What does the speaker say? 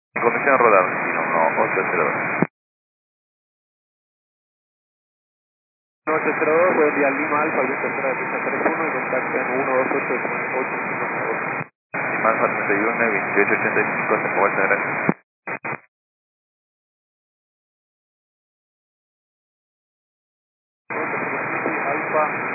Información rodar, destino 1802. 1802, buen día Lima Alfa, viento cero de pista 31 y contacto en 128-858. Lima Alfa 31, 2885, se mueve, gracias. Alfa